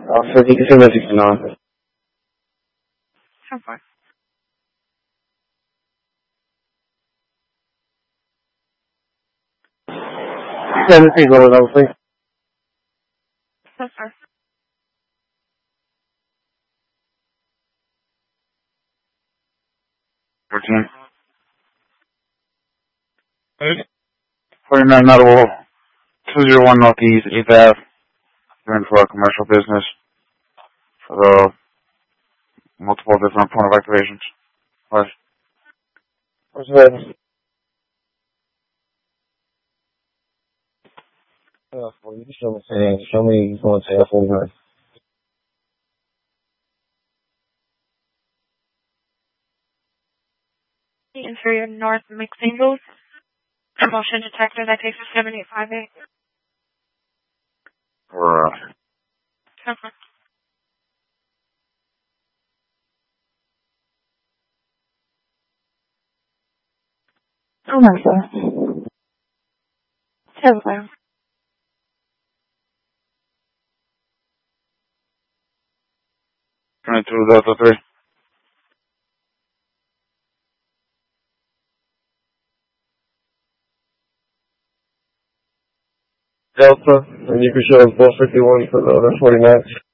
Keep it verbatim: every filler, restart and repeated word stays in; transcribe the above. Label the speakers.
Speaker 1: Alpha, you can send that sixty-nine.
Speaker 2: ten four.
Speaker 1: Send the signal level, please.
Speaker 2: ten four.
Speaker 3: fourteen. forty-nine Notable, two oh one Northeast, eighth Avenue. You're in for a commercial business for the multiple different point of activations. What?
Speaker 1: What's that? Uh, well, you can show me, saying, show me going to F forty-nine.
Speaker 2: Inferior North Mixed Angles. Motion detector that takes a seven eight five eight.
Speaker 3: For, uh,
Speaker 2: ten four. Oh my god. ten four.
Speaker 3: twenty-two Delta three.
Speaker 1: Delta, and you can show us four fifty-one for the other forty-nine.